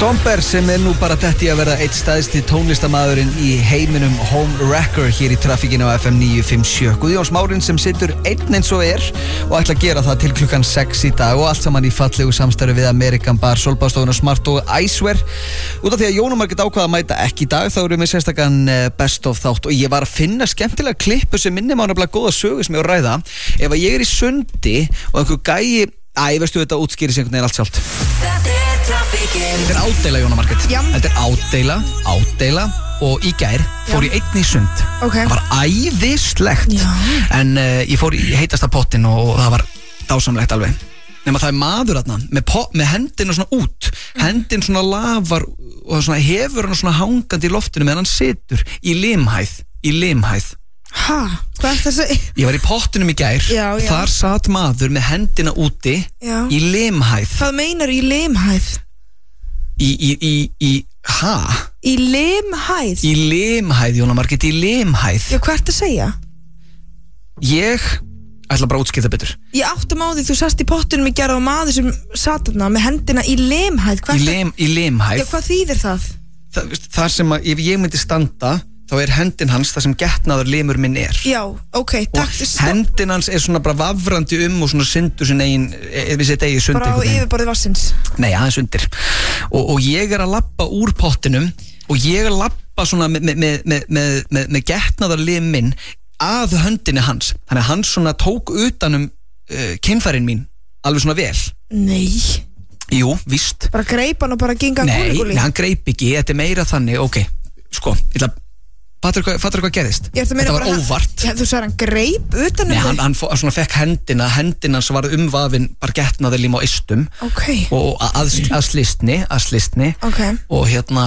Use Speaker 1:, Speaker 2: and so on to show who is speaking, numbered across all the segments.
Speaker 1: Somber sem nú bara detti að verða eitt stæðsti tónlistarmaðurinn í heiminum Home Wrecker hér í trafikinu á FM 957. Guðjón Smárinn sem situr einn eins og og ætla að gera það til klukkan 6 í dag og allt saman í fallegu samstarfi við American Bar, Sólbaðstofuna Smart og Icewear. Út af því að Jón og Margrét ákvaða að mæta ekki í dag þá erum við sérstakann best of þátt og ég var að finna skemmtilega klippu sem minnir mig á nefnilega góða sögu sem ég var að ræða. Ef að ég í sundi og einhver gæi, veistu þetta útskýri sig einhvern veginn allt sjálft. Þetta ádeila, Jóna Margrét. Þetta ádeila og í gær fór ég einn í sund. Það var æðislegt. En ég fór í heitasta pottin og það var dásamlegt alveg. Nema það maður þarna með hendina svona út. Hendin svona lafar og svona hefur hann svona hangandi í loftinu meðan hann situr í limhæð.
Speaker 2: Hæ? Hvað er það að segja?
Speaker 1: Ég var í pottinum í gær. Þar satt maður með hendina úti í limhæð.
Speaker 2: Hvað meinar í limhæð?
Speaker 1: Hæ?
Speaker 2: Í limhæð?
Speaker 1: Í limhæð, Jóna Margrét, í limhæð.
Speaker 2: Já, hvað ert að segja?
Speaker 1: Ég ætla bara að útskýra betur.
Speaker 2: Ég áttum á því, þú sast í pottinum í gær og maður sem satt þarna með hendina í limhæð.
Speaker 1: Í limhæð?
Speaker 2: Já, hvað þýðir það?
Speaker 1: Það sem að ef ég myndi standa þá hendin hans það sem getnaður limur minn er.
Speaker 2: Já, ok, takk.
Speaker 1: Og hendin hans svona bara vafrandi og svona syndur sin eigin, við sitt eigi sund
Speaker 2: bara á yfirborði vassins.
Speaker 1: Nei, aðeins undir. Og ég að labba úr pottinum og ég að labba svona með getnaður lim minn að höndinni hans. Þannig að hann svona tók utanum kynfærin mín alveg svona vel.
Speaker 2: Nei.
Speaker 1: Jú, víst.
Speaker 2: Bara greip hann og bara ginga gúli.
Speaker 1: Nei, hann greip ekki, þetta meira þannig, ok, sko, fattur hvað gerðist? Þetta var óvart.
Speaker 2: Já, þú sagði hann greip utanum.
Speaker 1: Nei, hann svona fekk hendina hans var umvafin bara getnaður lim á ystum.
Speaker 2: Ok.
Speaker 1: Og að slistni.
Speaker 2: Ok.
Speaker 1: Og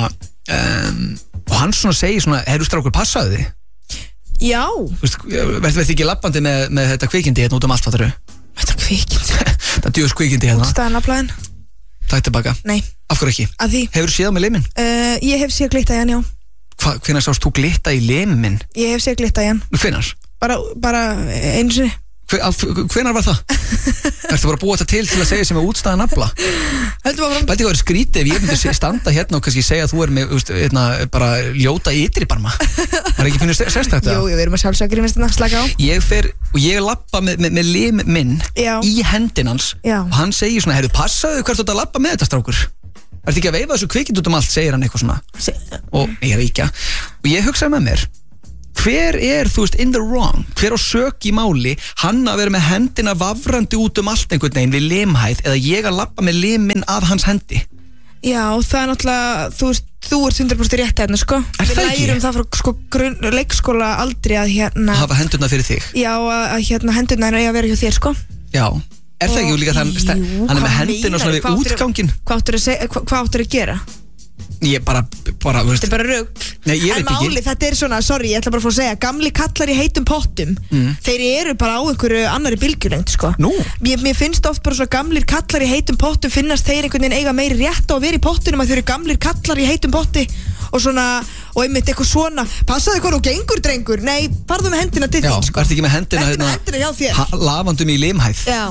Speaker 1: og hann svona segir svona, heyrðu strákur, passaðu þig?
Speaker 2: Já.
Speaker 1: Verður ekki labbandi með þetta kvikindi hérna út allt, fattur þau?
Speaker 2: Þetta kvikindi?
Speaker 1: Þetta djöðs kvikindi hérna.
Speaker 2: Útstæðanaflæðin?
Speaker 1: Takk tilbaka.
Speaker 2: Nei.
Speaker 1: Af hverju ekki?
Speaker 2: Að því.
Speaker 1: Hefur þú séð á mig limin?
Speaker 2: Ég hef séð glitta í hann, já.
Speaker 1: Hvenær sást þú glitta í limin?
Speaker 2: Ég hef séð glitta í hann.
Speaker 1: Hvenær?
Speaker 2: Bara einu sinni.
Speaker 1: Hvenær var það? Ertu bara að búa þetta til að segja sem er útstæðan nafla? Bæti hvað er skrítið ef ég myndi standa hérna og kannski segja að þú er með bara ljóta ytri barma. Það er ekki finnir sérstækt það?
Speaker 2: Jú, við erum að sjálfsögja grímist slaka á.
Speaker 1: Ég labba með lim minn í hendin hans og hann segir svona, heyrðu, passaðu hvert þú ert að labba með þetta strákur? Ertu ekki að veifa þessu kvikind út allt, segir hann eitthvað svona. Og ég reykja. Og ég hugsaði með mér, hver er, þú veist, in the wrong? Hver á sök í máli, hann að vera með hendina vafrandi út allt einhvern veginn við limhæð eða ég að labba með liminn að hans hendi?
Speaker 2: Já, það er náttúrulega, þú ert 100% rétt hérna, sko.
Speaker 1: Er það ekki?
Speaker 2: Við lærum það frá leikskóla aldrei að
Speaker 1: hafa hendurna fyrir þig?
Speaker 2: Já, að hendurna er að vera hjá þér, sko.
Speaker 1: Já. Er það ekki líka hann er með hendina svona við útgangin?
Speaker 2: Hvað áttur að gera?
Speaker 1: Ég bara
Speaker 2: þetta er bara rugl.
Speaker 1: Nei, ég veit ekki.
Speaker 2: Þetta er svona, sorry, ég ætla bara að fá að segja, gamli kallar í heitum pottum, þeir eru bara á einhverju annari bylgjulengd, sko.
Speaker 1: Nú?
Speaker 2: Mér finnst oft bara svona gamlir kallar í heitum pottum finnast þeir einhvern veginn eiga meiri rétt á að vera í pottunum að þeir eru gamlir kallar í heitum potti og svona, og einmitt eitthvað svona, passaðu hvað og gengur, drengur. Nei, farðu með hendina til þín, sko.
Speaker 1: Já, ertu ekki með hendina
Speaker 2: hjá þér.
Speaker 1: Lafandum í limhæð.
Speaker 2: Já,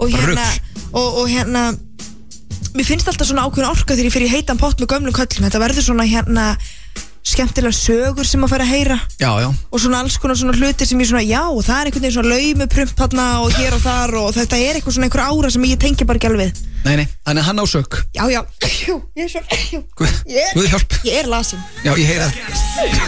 Speaker 2: og hérna mér finnst alltaf svona ákveðin orka þegar ég fyrir í heitan pott með gömlum köllum. Þetta verður svona skemmtilega sögur sem að fara að heyra. Já. Og svona alls konar svona hlutir sem ég svona, já, og það er einhvern veginn svona laumuprump þarna og hér og þar og þetta er eitthvað svona einhver ára sem ég tengi bara ekki alveg við. Nei, þannig hann á sök. Já. Ég er lasin.
Speaker 1: Já, ég heyra.